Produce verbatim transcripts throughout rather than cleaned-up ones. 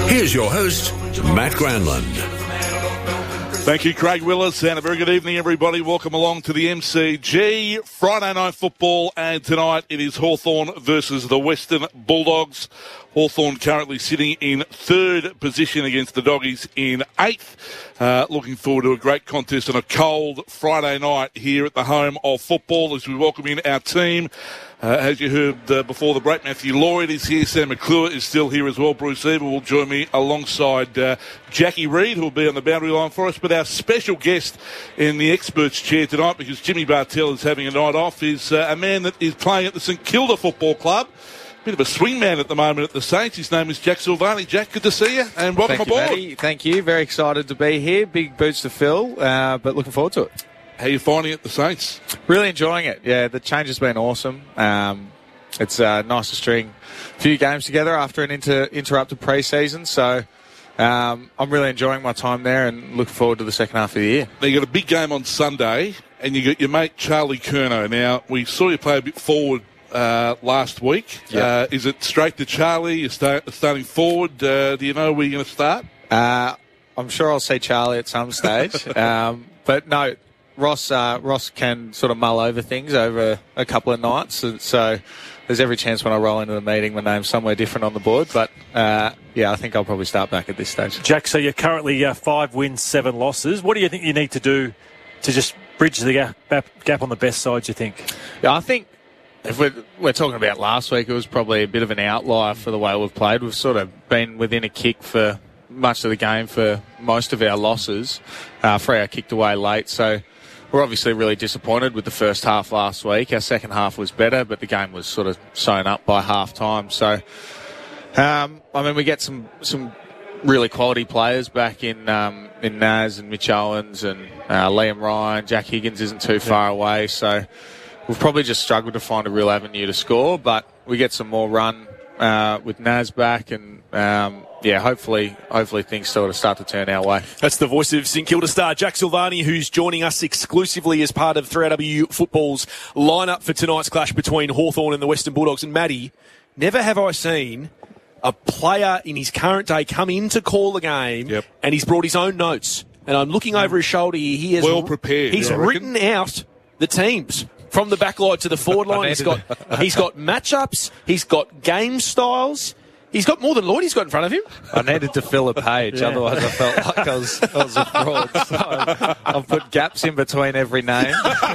Here's your host, Matt Granlund. Thank you, Craig Willis, and a very good evening, everybody. Welcome along to the M C G. Friday night football, and tonight it is Hawthorn versus the Western Bulldogs. Hawthorn currently sitting in third position against the Doggies in eighth. Uh, looking forward to a great contest on a cold Friday night here at the home of football as we welcome in our team. Uh, as you heard uh, before the break, Matthew Lloyd is here. Sam McClure is still here as well. Bruce Eva will join me alongside uh, Jackie Reid, who will be on the boundary line for us. But our special guest in the experts chair tonight, because Jimmy Bartell is having a night off, is uh, a man that is playing at the St Kilda Football Club. Bit of a swing man at the moment at the Saints. His name is Jack Silvani. Jack, good to see you, and welcome Thank you, aboard. Matty. Thank you. Very excited to be here. Big boots to fill, uh, but looking forward to it. How are you finding it, the Saints? Really enjoying it. Yeah, the change has been awesome. Um, it's uh, nice to string a few games together after an inter- interrupted pre-season. So um, I'm really enjoying my time there and looking forward to the second half of the year. Now, you got a big game on Sunday, and you got your mate Charlie Curnow. Now, we saw you play a bit forward uh, last week. Yep. Uh, is it straight to Charlie? You're start, starting forward. Uh, do you know where you're going to start? Uh, I'm sure I'll see Charlie at some stage. um, but no, Ross uh, Ross can sort of mull over things over a couple of nights. So, so there's every chance when I roll into the meeting my name's somewhere different on the board. But, uh, yeah, I think I'll probably start back at this stage. Jack, so you're currently uh, five wins, seven losses. What do you think you need to do to just bridge the gap, gap on the best side, you think? Yeah, I think if we're, we're talking about last week, it was probably a bit of an outlier for the way we've played. We've sort of been within a kick for much of the game for most of our losses. Uh, Freo kicked away late, so we're obviously really disappointed with the first half last week. Our second half was better, but the game was sort of sewn up by half time. So, um, I mean, we get some some really quality players back in um, in Naz and Mitch Owens and uh, Liam Ryan. Jack Higgins isn't too far away, so we've probably just struggled to find a real avenue to score. But we get some more run uh, with Naz back, and um, yeah, hopefully, hopefully things sort of start to turn our way. That's the voice of St Kilda star Jack Silvani, who's joining us exclusively as part of three R W Football's lineup for tonight's clash between Hawthorn and the Western Bulldogs. And Matty, never have I seen a player in his current day come in to call the game, yep. and he's brought his own notes. And I'm looking over his shoulder here. He has well prepared. He's written out the teams from the back line to the forward line. He's got he's got matchups. He's got game styles. He's got more than Lloyd he's got in front of him. I needed to fill a page, yeah. Otherwise I felt like I was, I was a fraud. So I've put gaps in between every name.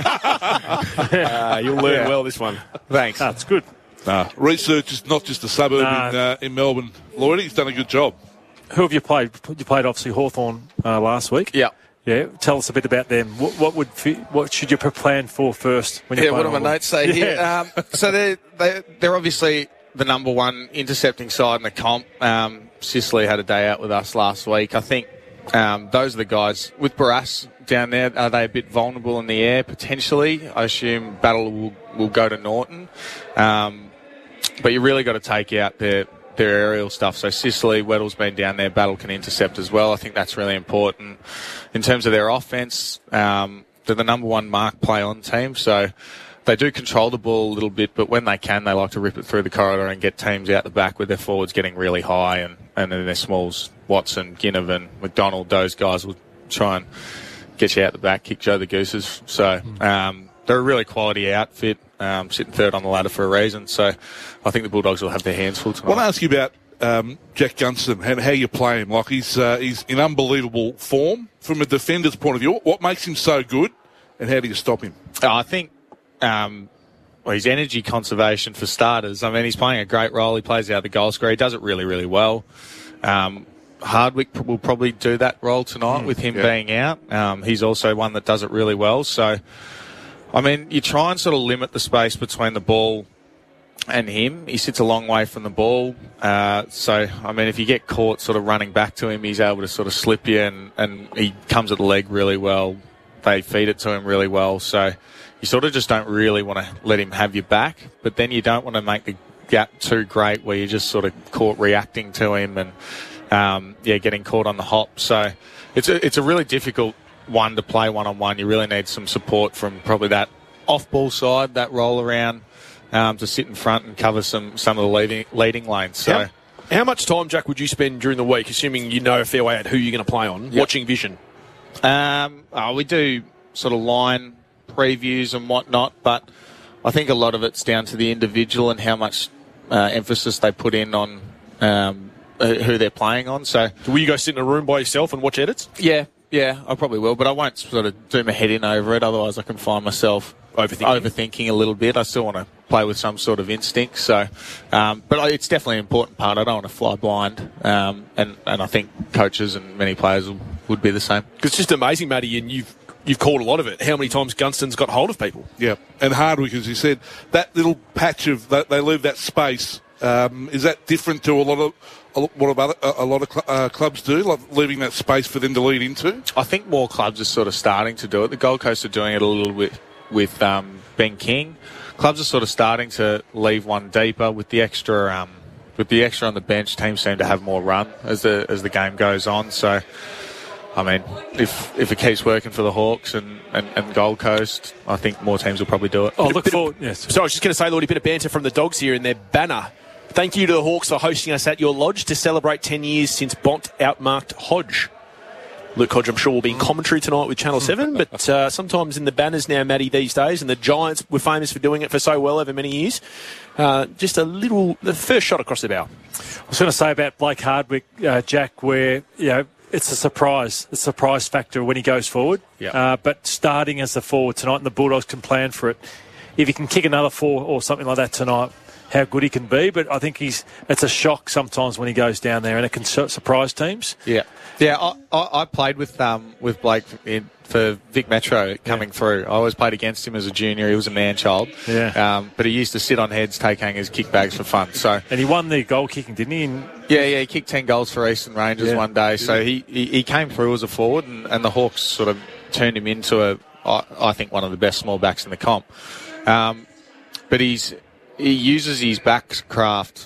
uh, you'll learn yeah. well this one. Thanks. That's good. Nah, research is not just a suburb nah. in, uh, in Melbourne. Lloyd, he's done a good job. Who have you played? You played obviously Hawthorn uh, last week. Yeah. Yeah, tell us a bit about them. What, what would what should you plan for first? When you're yeah, what do my notes say yeah. here? Um, so they're, they're, they're obviously the number one intercepting side in the comp. Um, Sicily had a day out with us last week. I think um, those are the guys. With Barras down there, are they a bit vulnerable in the air? Potentially. I assume Battle will, will go to Norton. Um, but you really got to take out their their aerial stuff. So Sicily, Weddle's been down there. Battle can intercept as well. I think that's really important. In terms of their offense, um, they're the number one mark play on team. So they do control the ball a little bit, but when they can, they like to rip it through the corridor and get teams out the back with their forwards getting really high, and, and then their smalls, Watson, Ginnivan, McDonald, those guys will try and get you out the back, kick Joe the Gooses. So um, they're a really quality outfit, um, sitting third on the ladder for a reason. So I think the Bulldogs will have their hands full tonight. I want to ask you about um, Jack Gunston and how you play him. Like he's uh, he's in unbelievable form from a defender's point of view. What makes him so good, and how do you stop him? Oh, I think Um, well, his energy conservation for starters. I mean, he's playing a great role. He plays out the goal scorer. He does it really, really well. Um, Hardwick will probably do that role tonight mm, with him yeah. being out. Um, he's also one that does it really well. So, I mean, you try and sort of limit the space between the ball and him. He sits a long way from the ball. Uh, so, I mean, if you get caught sort of running back to him, he's able to sort of slip you, and, and he comes at the leg really well. They feed it to him really well. So you sort of just don't really want to let him have your back, but then you don't want to make the gap too great where you're just sort of caught reacting to him and, um, yeah, getting caught on the hop. So it's a, it's a really difficult one to play one-on-one. You really need some support from probably that off-ball side, that roll around, um, to sit in front and cover some, some of the leading, leading lanes. So, How, How much time, Jack, would you spend during the week, assuming you know a fair way out who you're going to play on, Yep. watching Vision? Um, oh, we do sort of line previews and whatnot, but I think a lot of it's down to the individual and how much uh, emphasis they put in on um, who they're playing on. So, Will you go sit in a room by yourself and watch edits? yeah, yeah, I probably will, but I won't sort of do my head in over it. Otherwise, I can find myself Overthinking. overthinking a little bit. I still want to play with some sort of instinct. So, um, but it's definitely an important part. I don't want to fly blind, um, and and I think coaches and many players will, would be the same. Because it's just amazing, Matty, and you've you've called a lot of it. How many times Gunston's got hold of people? Yeah, and Hardwick, as you said, that little patch of that they leave that space. Um, is that different to a lot of a lot- what about a, a lot of cl- uh, clubs do, like leaving that space for them to lead into? I think more clubs are sort of starting to do it. The Gold Coast are doing it a little bit with um, Ben King. Clubs are sort of starting to leave one deeper with the extra um, with the extra on the bench. Teams seem to have more run as the as the game goes on. So, I mean, if if it keeps working for the Hawks and, and, and Gold Coast, I think more teams will probably do it. Oh, look forward. Yes. So I was just going to say, Lordy, a bit of banter from the Dogs here in their banner. Thank you to the Hawks for hosting us at your lodge to celebrate ten years since Bont outmarked Hodge. Luke Hodge, I'm sure, will be in commentary tonight with Channel seven, but uh, sometimes in the banners now, Matty, these days, and the Giants were famous for doing it for so well over many years. Uh, just a little, the first shot across the bow. I was going to say about Blake Hardwick, uh, Jack, where, you know, it's a surprise, a surprise factor when he goes forward. Yep. Uh, but starting as the forward tonight, and the Bulldogs can plan for it. If he can kick another four or something like that tonight, how good he can be. But I think he's it's a shock sometimes when he goes down there, and it can su- surprise teams. Yeah, yeah. I, I, I played with um with Blake in, for Vic Metro coming yeah. through. I always played against him as a junior. He was a man child. Yeah. Um, but he used to sit on heads, take hangers, kick bags for fun. So. And he won the goal kicking, didn't he? In... Yeah, yeah. He kicked ten goals for Eastern Rangers yeah. one day. So he, he he came through as a forward, and, and the Hawks sort of turned him into a I, I think one of the best small backs in the comp. Um, but he's. He uses his backcraft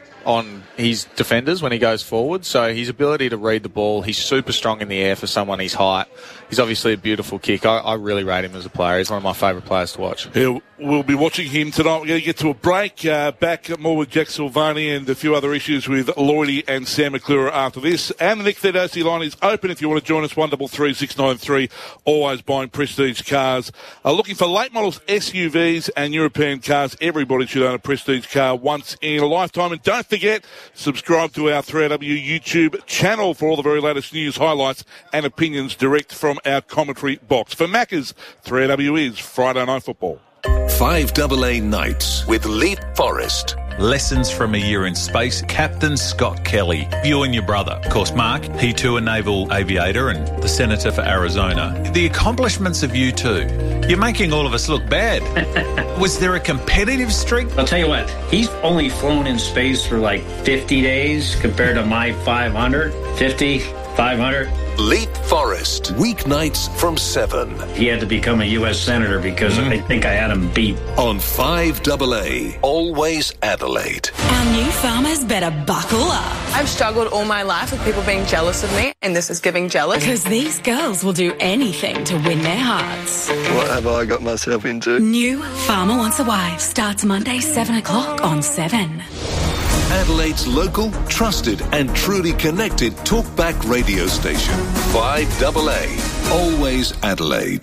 on his defenders when he goes forward, so his ability to read the ball, he's super strong in the air for someone his height. He's obviously a beautiful kick. I, I really rate him as a player. He's one of my favourite players to watch. Yeah, we'll be watching him tonight. We're going to get to a break. Uh, back more with Jack Silvani and a few other issues with Lloydie and Sam McClure after this. And the Nick Theodosy line is open if you want to join us, one three three, six nine three. Always buying Prestige cars. Uh, looking for late models, S U Vs and European cars. Everybody should own a Prestige car once in a lifetime. And don't forget, subscribe to our three R W YouTube channel for all the very latest news, highlights and opinions direct from our commentary box. For Maccas, three R W is Friday Night Football. five A A Nights with Leap Forest. Lessons from a year in space. Captain Scott Kelly. You and your brother. Of course, Mark, he too a naval aviator and the senator for Arizona. The accomplishments of you two. You're making all of us look bad. Was there a competitive streak? I'll tell you what, he's only flown in space for like fifty days compared to my five hundred, fifty, five hundred. Leap Forest. Weeknights from seven. He had to become a U S Senator because mm. I think I had him beat. On five A A. Always Adelaide. Our new farmers better buckle up. I've struggled all my life with people being jealous of me, and this is giving jealous. Because these girls will do anything to win their hearts. What have I got myself into? New Farmer Wants a Wife starts Monday, seven o'clock on seven. Adelaide's local, trusted and truly connected talkback radio station. five A A. Always Adelaide.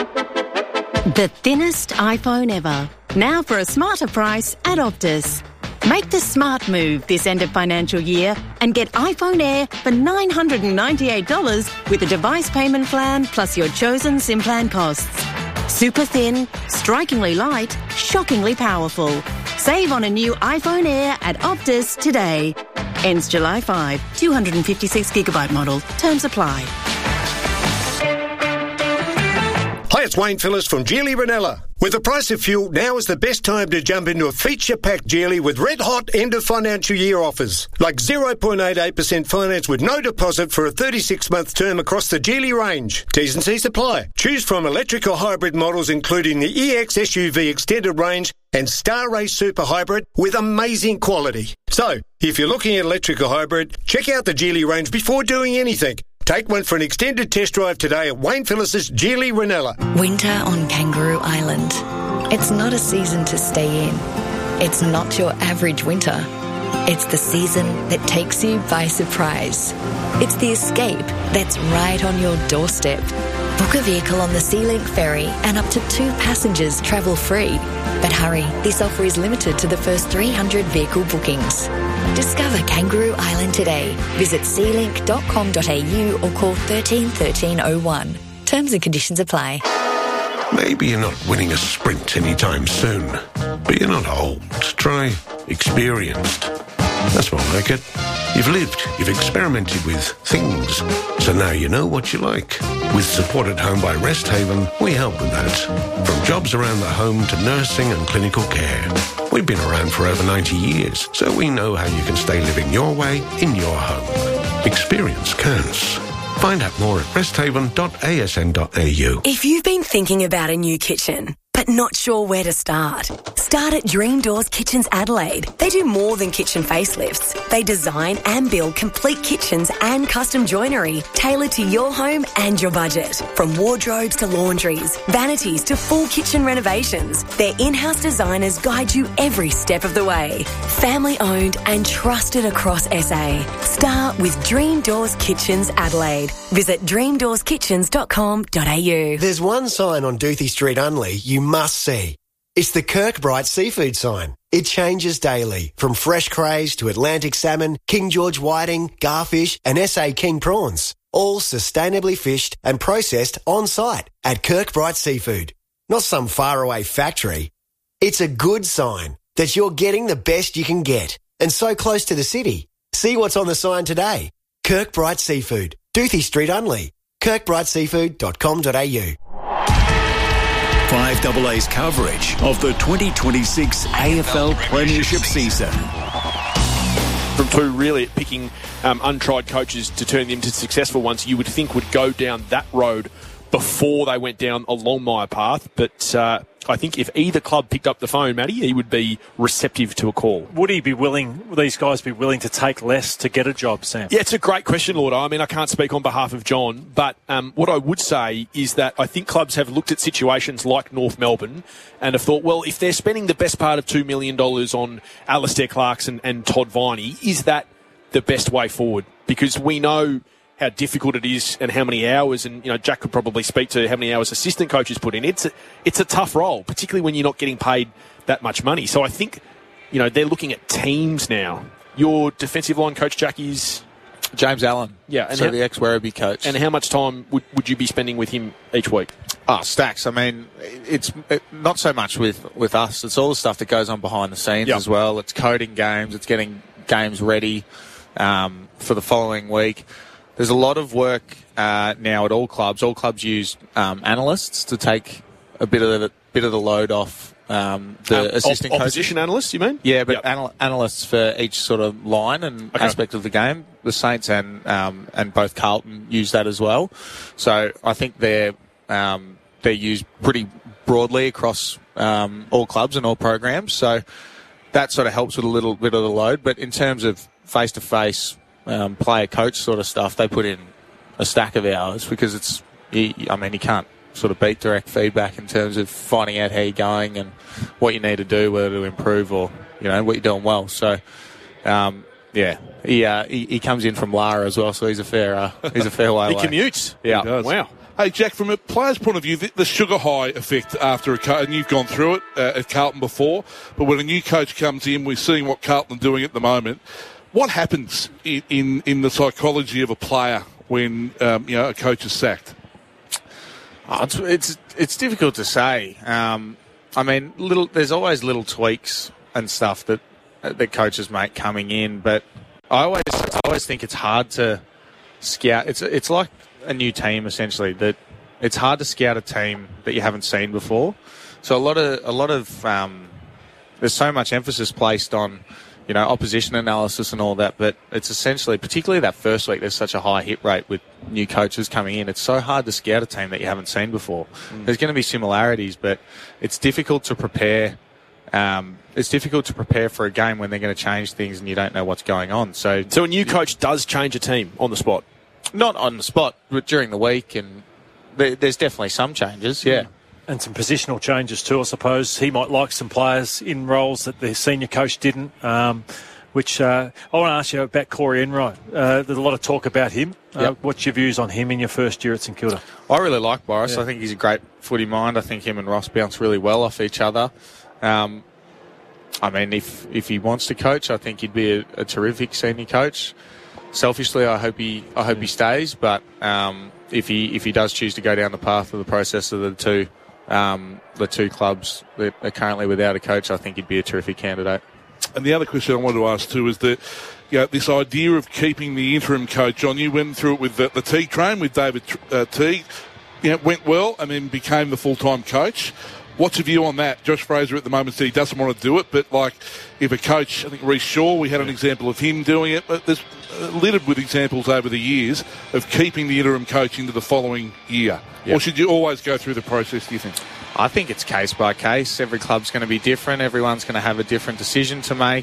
The thinnest iPhone ever. Now for a smarter price at Optus. Make the smart move this end of financial year and get iPhone Air for nine hundred ninety-eight dollars with a device payment plan plus your chosen SIM plan costs. Super thin, strikingly light, shockingly powerful. Save on a new iPhone Air at Optus today. Ends July fifth. two hundred fifty-six gigabyte model. Terms apply. Hi, it's Wayne Phillips from Geely Ranella. With the price of fuel, now is the best time to jump into a feature-packed Geely with red-hot end-of-financial year offers. Like zero point eight eight percent finance with no deposit for a thirty-six month term across the Geely range. T's and C's apply. Choose from electric or hybrid models including the E X S U V Extended Range and Star Race Super Hybrid with amazing quality. So, if you're looking at electric or hybrid, check out the Geely range before doing anything. Take one for an extended test drive today at Wayne Phillips' Geely Ranella. Winter on Kangaroo Island. It's not a season to stay in. It's not your average winter. It's the season that takes you by surprise. It's the escape that's right on your doorstep. Book a vehicle on the SeaLink ferry and up to two passengers travel free. But hurry, this offer is limited to the first three hundred vehicle bookings. Discover Kangaroo Island today. Visit sea link dot com dot a u or call thirteen thirteen oh one. Terms and conditions apply. Maybe you're not winning a sprint anytime soon, but you're not old. Try experienced. That's more like it. You've lived, you've experimented with things, so now you know what you like. With Support at Home by Rest Haven, we help with that. From jobs around the home to nursing and clinical care. We've been around for over ninety years, so we know how you can stay living your way in your home. Experience counts. Find out more at rest haven dot a s n dot a u. If you've been thinking about a new kitchen, but not sure where to start, start at Dream Doors Kitchens Adelaide. They do more than kitchen facelifts. They design and build complete kitchens and custom joinery tailored to your home and your budget. From wardrobes to laundries, vanities to full kitchen renovations, their in-house designers guide you every step of the way. Family owned and trusted across S A. Start with Dream Doors Kitchens Adelaide. Visit dream doors kitchens dot com dot a u. There's one sign on Doothie Street Unley you must see. It's the Kirkbride Seafood sign. It changes daily, from fresh crays to Atlantic salmon, King George whiting, garfish and S A King prawns. All sustainably fished and processed on site at Kirkbride Seafood. Not some faraway factory. It's a good sign that you're getting the best you can get and so close to the city. See what's on the sign today. Kirkbride Seafood, Doothie Street Unley, kirkbride seafood dot com dot a u. five A A's coverage of the twenty twenty-six A F L Premiership season. From two really at picking um, untried coaches to turn them into successful ones, you would think would go down that road before they went down a Longmire path. But uh, I think if either club picked up the phone, Matty, he would be receptive to a call. Would he be willing, would these guys be willing to take less to get a job, Sam? Yeah, it's a great question, Lord. I mean, I can't speak on behalf of John, but um, what I would say is that I think clubs have looked at situations like North Melbourne and have thought, well, if they're spending the best part of two million dollars on Alistair Clarkson and Todd Viney, is that the best way forward? Because we know how difficult it is and how many hours, and you know Jack could probably speak to how many hours assistant coaches put in. It's a, it's a tough role, particularly when you're not getting paid that much money. So I think, you know, they're looking at teams now. Your defensive line coach, Jack, is James Allen. Yeah, and so how, the ex-Werribee coach. And how much time would, would you be spending with him each week? Oh, stacks. I mean, it's it, not so much with, with us. It's all the stuff that goes on behind the scenes yep. as well. It's coding games. It's getting games ready um, for the following week. There's a lot of work uh, now at all clubs. All clubs use um, analysts to take a bit of the bit of the load off um, the um, assistant op- coaches. Opposition analysts, you mean? Yeah, but yep. anal- analysts for each sort of line and okay. aspect of the game. The Saints and um, and both Carlton use that as well. So I think they're um, they're used pretty broadly across um, all clubs and all programs. So that sort of helps with a little bit of the load. But in terms of face to face. Um, player coach sort of stuff, they put in a stack of hours because it's, you, I mean, you can't sort of beat direct feedback in terms of finding out how you're going and what you need to do, whether to improve or, you know, what you're doing well. So, um, yeah, he, uh, he he comes in from Lara as well, so he's a fair uh, he's a fair way he away. commutes. Yeah, he does. Wow. Hey, Jack, from a player's point of view, the, the sugar high effect after a coach, and you've gone through it uh, at Carlton before, but when a new coach comes in, we're seeing what Carlton are doing at the moment. What happens in, in, in the psychology of a player when um, you know a coach is sacked? Oh, it's, it's it's difficult to say. Um, I mean, little there's always little tweaks and stuff that that coaches make coming in, but I always I always think it's hard to scout. It's it's like a new team essentially. That it's hard to scout a team that you haven't seen before. So a lot of a lot of um, there's so much emphasis placed on, you know, opposition analysis and all that, but it's essentially, particularly that first week, there's such a high hit rate with new coaches coming in. It's so hard to scout a team that you haven't seen before. Mm. There's going to be similarities, but it's difficult to prepare. Um, it's difficult to prepare for a game when they're going to change things and you don't know what's going on. So, so a new coach does change a team on the spot? Not on the spot, but during the week, and there, there's definitely some changes, yeah. Mm. And some positional changes too, I suppose. He might like some players in roles that the senior coach didn't. Um, which uh, I want to ask you about Corey Enright. Uh, there's a lot of talk about him. Uh, yep. What's your views on him in your first year at St Kilda? I really like Boris. Yeah. I think he's a great footy mind. I think him and Ross bounce really well off each other. Um, I mean, if if he wants to coach, I think he'd be a, a terrific senior coach. Selfishly, I hope he I hope he stays. But um, if he if he does choose to go down the path of the process of the two um, the two clubs that are currently without a coach, I think he'd be a terrific candidate. And the other question I wanted to ask too is that, you know, this idea of keeping the interim coach on. You went through it with the, the Teague train with David uh, Teague. You know, it went well and then became the full-time coach. What's your view on that? Josh Fraser at the moment said he doesn't want to do it, but like if a coach, I think Reece Shaw, we had an example of him doing it, but there's littered with examples over the years of keeping the interim coach into the following year. Yep. Or should you always go through the process, do you think? I think it's case by case. Every club's going to be different. Everyone's going to have a different decision to make.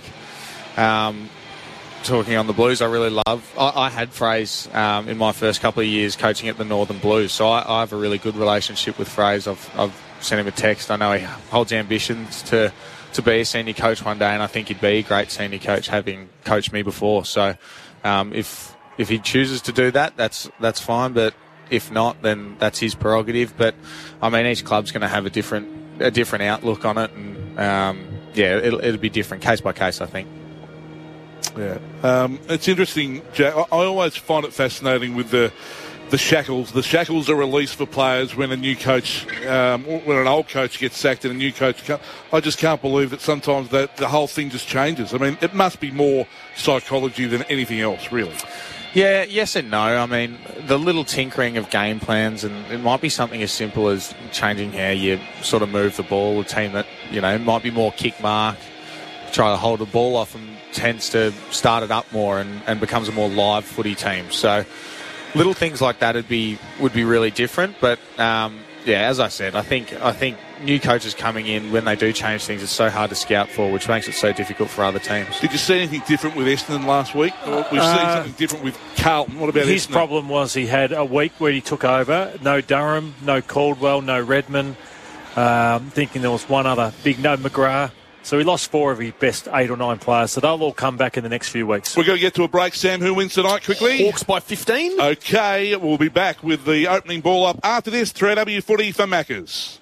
Um, talking on the Blues, I really love... I, I had Fraser um, in my first couple of years coaching at the Northern Blues, so I, I have a really good relationship with Fraser. I've, I've sent him a text. I know he holds ambitions to, to be a senior coach one day, and I think he'd be a great senior coach, having coached me before. So um, if if he chooses to do that, that's that's fine, but if not, then that's his prerogative. But I mean, each club's going to have a different a different outlook on it, and um, yeah, it'll, it'll be different case by case, I think. Yeah, um, it's interesting, Jack. I, I always find it fascinating with the the shackles. The shackles are released for players when a new coach, um, when an old coach gets sacked and a new coach comes. I just can't believe that sometimes that the whole thing just changes. I mean, it must be more psychology than anything else, really. Yeah, yes and no. I mean, the little tinkering of game plans, and it might be something as simple as changing how you sort of move the ball. A team that, you know, might be more kick mark, try to hold the ball off, and tends to start it up more and, and becomes a more live footy team. So little things like that would be would be really different. But um, yeah, as I said, I think I think new coaches coming in, when they do change things, it's so hard to scout for, which makes it so difficult for other teams. Did you see anything different with Essendon last week? We've uh, seen something different with Carlton. What about his Essendon? problem was he had a week where he took over. No Durham, no Caldwell, no Redmond. Um, thinking there was one other big no McGrath. So he lost four of his best eight or nine players. So they'll all come back in the next few weeks. We're going to get to a break. Sam, who wins tonight quickly? Hawks by fifteen. Okay, we'll be back with the opening ball up after this. three W footy for Maccas.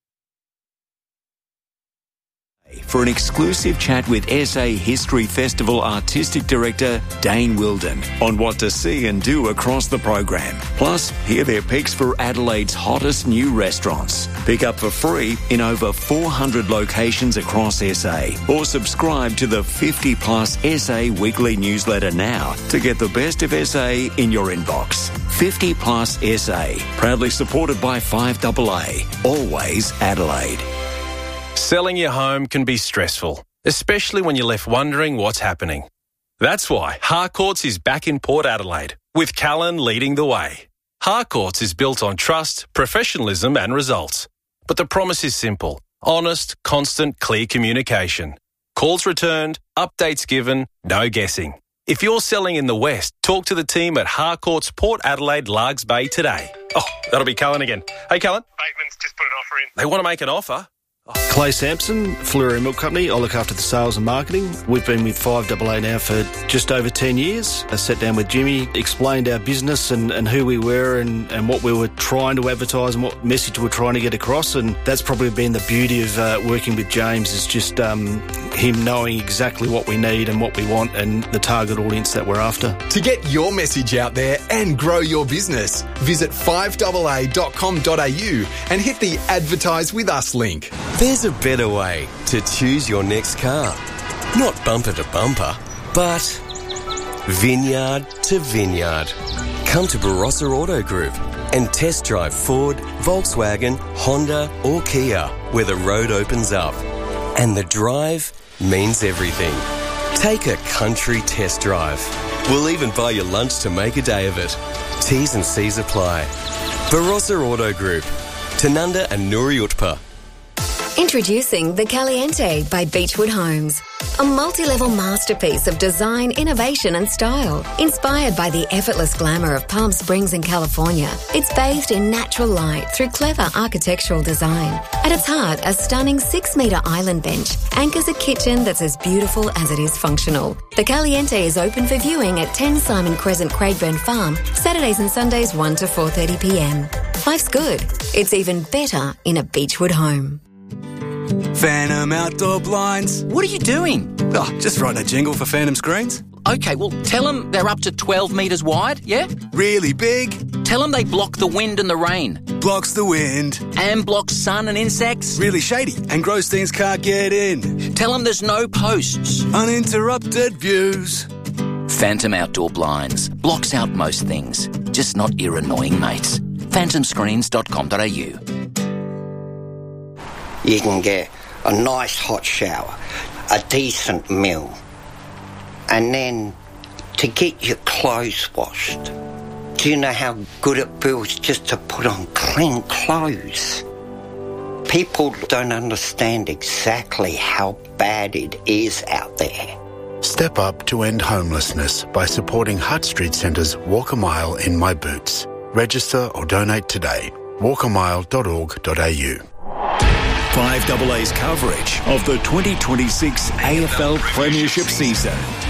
For an exclusive chat with S A History Festival Artistic Director Dane Wilden on what to see and do across the program. Plus, hear their picks for Adelaide's hottest new restaurants. Pick up for free in over four hundred locations across S A, or subscribe to the fifty plus S A weekly newsletter now to get the best of S A in your inbox. fifty plus S A, proudly supported by five A A, always Adelaide. Selling your home can be stressful, especially when you're left wondering what's happening. That's why Harcourts is back in Port Adelaide, with Callan leading the way. Harcourts is built on trust, professionalism and results. But the promise is simple: honest, constant, clear communication. Calls returned, updates given, no guessing. If you're selling in the West, talk to the team at Harcourts Port Adelaide Largs Bay today. Oh, that'll be Callan again. Hey, Callan. Bateman's just put an offer in. They want to make an offer? Clay Sampson, Fleury Milk Company. I look after the sales and marketing. We've been with five A A now for just over ten years. I sat down with Jimmy, explained our business and, and who we were and, and what we were trying to advertise and what message we're trying to get across. And that's probably been the beauty of uh, working with James, is just um, him knowing exactly what we need and what we want and the target audience that we're after. To get your message out there and grow your business, visit five A A dot com dot a u and hit the Advertise With Us link. There's a better way to choose your next car. Not bumper to bumper, but vineyard to vineyard. Come to Barossa Auto Group and test drive Ford, Volkswagen, Honda or Kia, where the road opens up. And the drive means everything. Take a country test drive. We'll even buy you lunch to make a day of it. T's and C's apply. Barossa Auto Group. Tanunda and Nuri Utpa. Introducing the Caliente by Beechwood Homes. A multi-level masterpiece of design, innovation and style. Inspired by the effortless glamour of Palm Springs in California, it's bathed in natural light through clever architectural design. At its heart, a stunning six-metre island bench anchors a kitchen that's as beautiful as it is functional. The Caliente is open for viewing at ten Simon Crescent, Craigburn Farm, Saturdays and Sundays one to four thirty p m. Life's good. It's even better in a Beechwood home. Phantom Outdoor Blinds. What are you doing? Oh, just writing a jingle for Phantom Screens. Okay, well, tell them they're up to twelve metres wide, yeah? Really big. Tell them they block the wind and the rain. Blocks the wind. And blocks sun and insects. Really shady, and Grosstein's can't get in. Tell them there's no posts. Uninterrupted views. Phantom Outdoor Blinds. Blocks out most things, just not your annoying mates. phantom screens dot com dot a u. You can get a nice hot shower, a decent meal, and then to get your clothes washed. Do you know how good it feels just to put on clean clothes? People don't understand exactly how bad it is out there. Step up to end homelessness by supporting Hutt Street Centre's Walk a Mile in My Boots. Register or donate today. walk a mile dot org dot a u. five A A's coverage of the twenty twenty-six A F L Premiership season.